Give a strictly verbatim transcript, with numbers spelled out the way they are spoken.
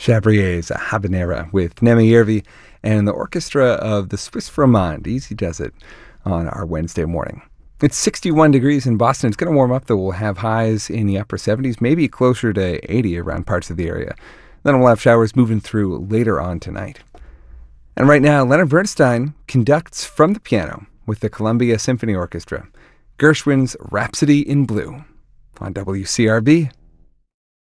Chabrier's Habanera with Nemi Yervi and the orchestra of the Swiss Romande. Easy does it on our Wednesday morning. It's sixty-one degrees in Boston. It's going to warm up, though. We'll have highs in the upper seventies, maybe closer to eighty around parts of the area. Then we'll have showers moving through later on tonight. And right now, Leonard Bernstein conducts from the piano with the Columbia Symphony Orchestra, Gershwin's Rhapsody in Blue on W C R B.